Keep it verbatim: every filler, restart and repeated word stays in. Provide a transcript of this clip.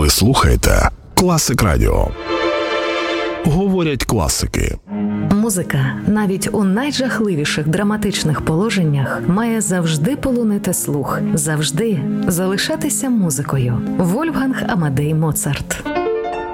Ви слухаєте Класик Радіо. Говорять класики. Музика, навіть у найжахливіших драматичних положеннях, має завжди полонити слух, завжди залишатися музикою. Вольфганг Амадей Моцарт.